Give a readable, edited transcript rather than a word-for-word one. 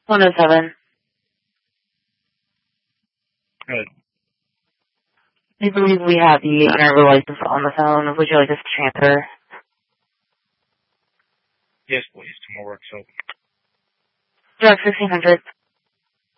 107. Good. I believe we have the driver license on the phone. Would you like us to transfer? Yes, please. Tomorrow works open. Direct 1600.